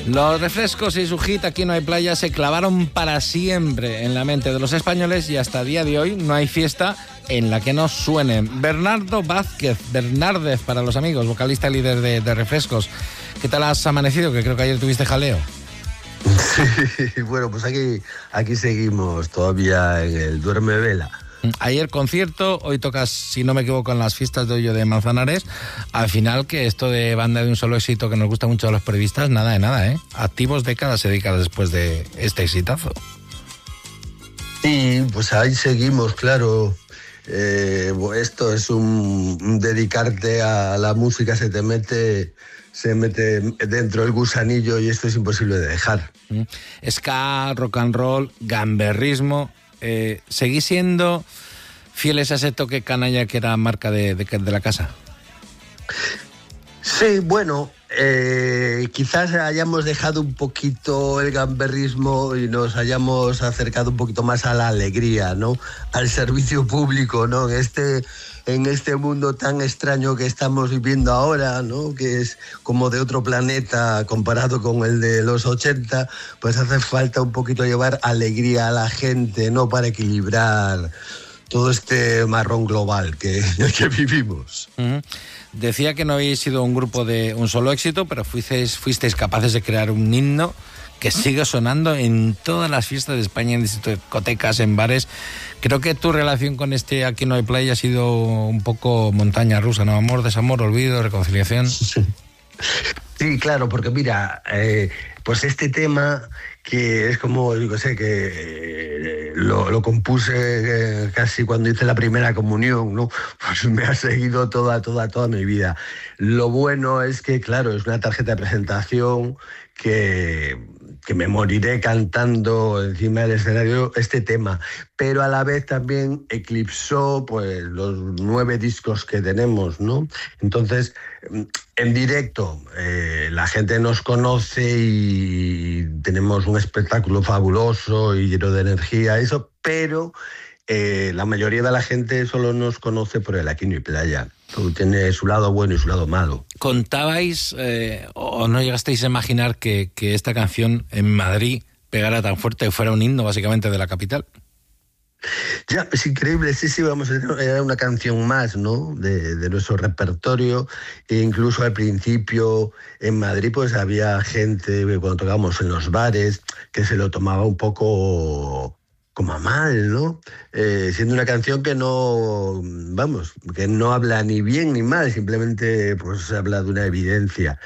Los Refrescos y su hit Aquí no hay playa se clavaron para siempre en la mente de los españoles y hasta el día de hoy no hay fiesta en la que no suenen. Bernardo Vázquez, Bernárdez para los amigos, vocalista y líder de Refrescos. ¿Qué tal has amanecido? Que creo que ayer tuviste jaleo. Sí, bueno, pues aquí seguimos todavía en el duerme vela. Ayer concierto, hoy tocas, si no me equivoco, en las fiestas de Hoyo de Manzanares. Al final, que esto de banda de un solo éxito que nos gusta mucho a los periodistas, nada de nada, ¿eh? Activos décadas y décadas después de este exitazo. Sí, pues ahí seguimos, claro. Esto es un dedicarte a la música, se mete dentro el gusanillo y esto es imposible de dejar. Ska, rock and roll, gamberrismo. ¿Seguís siendo fieles a ese toque canalla que era marca de la casa? Sí, bueno, quizás hayamos dejado un poquito el gamberrismo y nos hayamos acercado un poquito más a la alegría, ¿no? Al servicio público, ¿no? En este mundo tan extraño que estamos viviendo ahora, ¿no? Que es como de otro planeta comparado con el de los 80, pues hace falta un poquito llevar alegría a la gente, ¿no? Para equilibrar todo este marrón global que vivimos. Uh-huh. Decía que no habéis sido un grupo de un solo éxito, pero fuisteis capaces de crear un himno que sigue sonando en todas las fiestas de España, en discotecas, en bares. Creo que tu relación con este Aquí no hay playa ha sido un poco montaña rusa, ¿no? Amor, desamor, olvido, reconciliación. Sí, claro, porque mira, pues este tema que es como, yo sé, que lo compuse casi cuando hice la primera comunión, ¿no? Pues me ha seguido toda mi vida. Lo bueno es que, claro, es una tarjeta de presentación que me moriré cantando encima del escenario este tema, pero a la vez también eclipsó pues los 9 discos que tenemos, ¿no? Entonces, en directo la gente nos conoce y tenemos un espectáculo fabuloso y lleno de energía, eso, pero la mayoría de la gente solo nos conoce por el Aquí no hay playa. Todo tiene su lado bueno y su lado malo. ¿Contabais o no llegasteis a imaginar que esta canción en Madrid pegara tan fuerte que fuera un himno básicamente de la capital? Ya, es increíble, sí, vamos, era una canción más, ¿no? De nuestro repertorio. E incluso al principio en Madrid pues había gente, cuando tocábamos en los bares, que se lo tomaba un poco como a mal, ¿no? Siendo una canción que no, vamos, que no habla ni bien ni mal, simplemente pues habla de una evidencia.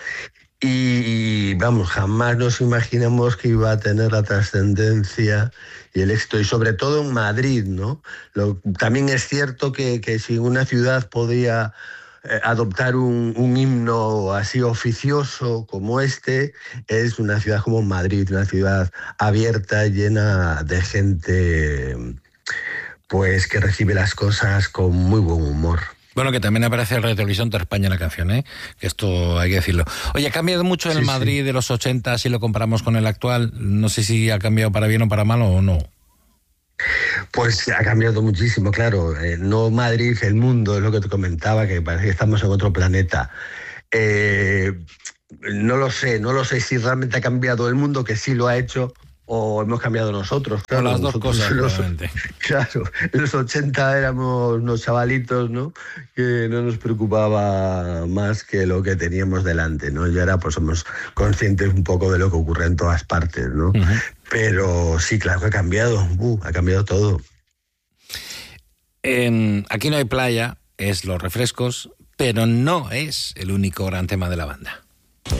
Y vamos, jamás nos imaginamos que iba a tener la trascendencia y el éxito, y sobre todo en Madrid, ¿no? También es cierto que si una ciudad podía adoptar un himno así oficioso como este, es una ciudad como Madrid, una ciudad abierta, llena de gente pues que recibe las cosas con muy buen humor. Bueno, que también aparece en Radio Televisión de España la canción, ¿eh? Que esto hay que decirlo. Oye, ¿ha cambiado mucho en el Madrid de los 80 si lo comparamos con el actual? No sé si ha cambiado para bien o para mal o no. Pues ha cambiado muchísimo, claro. No Madrid, el mundo, es lo que te comentaba, que parece que estamos en otro planeta. No lo sé si realmente ha cambiado el mundo, que sí lo ha hecho, o hemos cambiado nosotros. Claro, o las dos cosas, probablemente. Claro, en los 80 éramos unos chavalitos, ¿no? Que no nos preocupaba más que lo que teníamos delante, ¿no? Y ahora pues somos conscientes un poco de lo que ocurre en todas partes, ¿no? Uh-huh. Pero sí, claro que ha cambiado todo. Aquí no hay playa, es Los Refrescos, pero no es el único gran tema de la banda.